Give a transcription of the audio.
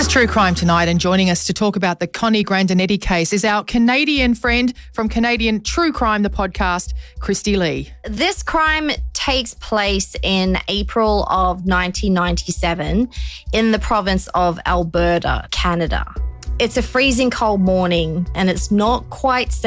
True Crime tonight, and joining us to talk about the Connie Grandinetti case is our Canadian friend from Canadian True Crime, the podcast, Christy Lee. This crime takes place in April of 1997 in the province of Alberta, Canada. It's a freezing cold morning and it's not quite